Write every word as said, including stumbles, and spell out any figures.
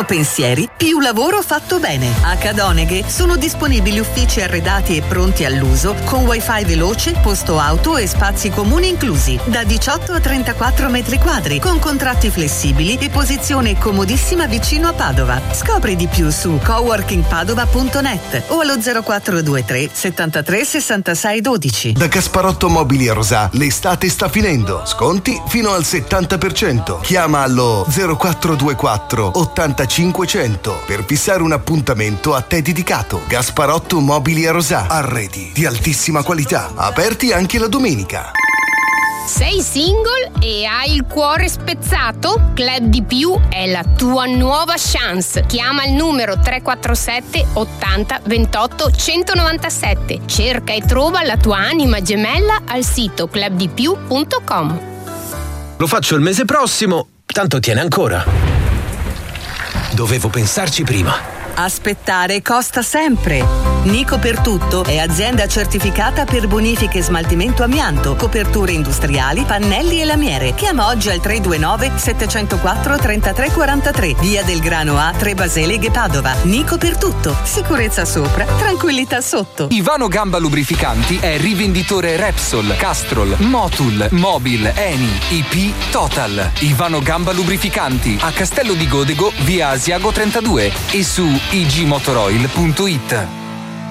Meno pensieri, più lavoro fatto bene. A Cadoneghe sono disponibili uffici arredati e pronti all'uso con wifi veloce, posto auto e spazi comuni inclusi. Da diciotto a trentaquattro metri quadri, con contratti flessibili e posizione comodissima vicino a Padova. Scopri di più su coworking padova punto net o allo zero quattro due tre settantatré sessantasei dodici. Da Gasparotto Mobili a Rosà l'estate sta finendo. Sconti fino al settanta per cento. Chiama allo zero quattro due quattro ottantacinque cento per fissare un appuntamento a te dedicato. Gasparotto Mobili a Rosà. Arredi di altissima qualità. Aperti anche la domenica. Sei single e hai il cuore spezzato? Club di Più è la tua nuova chance. Chiama il numero tre quattro sette ottanta ventotto centonovantasette. Cerca e trova la tua anima gemella al sito club di più punto com. Lo faccio il mese prossimo, tanto tiene ancora. Dovevo pensarci prima. Aspettare costa sempre. Nico per Tutto è azienda certificata per bonifiche e smaltimento amianto, coperture industriali, pannelli e lamiere. Chiama oggi al tre due nove sette zero quattro tre tre quattro tre, via del Grano A, tre Baseleghe, Padova. Nico per Tutto. Sicurezza sopra, tranquillità sotto. Ivano Gamba Lubrificanti è rivenditore Repsol, Castrol, Motul, Mobil, Eni, I P, Total. Ivano Gamba Lubrificanti a Castello di Godego, via Asiago trentadue e su i g motoroil punto it.